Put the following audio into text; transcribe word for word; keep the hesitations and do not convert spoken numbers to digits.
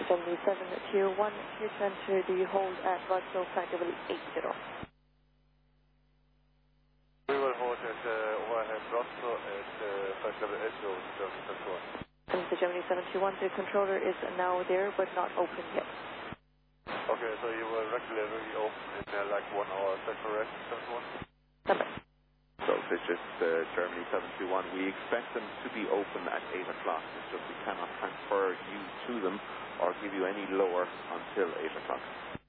seventy-seven Tier one, clear to enter the hold at Varsåg flight level eight zero. We will hold at uh, overhead Varsåg at uh, flight level eight zero, Germany seven two one. And the Germany seven two one, the controller is now there but not open yet. Okay, so you will regularly open in uh, like one hour, is that correct, seven two one? Perfect. So this is uh, Germany seven two one. We expect them to be open at eight o'clock. It's just we cannot transfer you to them or give you any lower until eight o'clock.